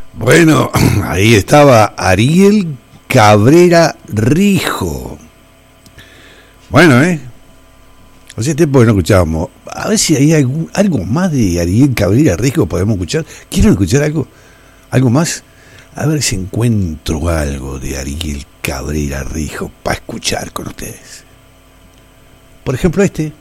Bueno, ahí estaba Ariel Cabrera Rijo. Bueno, hace tiempo que no escuchábamos. A ver si hay algo más de Ariel Cabrera Rijo podemos escuchar. ¿Quieren escuchar algo? ¿Algo más? A ver si encuentro algo de Ariel Cabrera Rijo para escuchar con ustedes. Por ejemplo, este.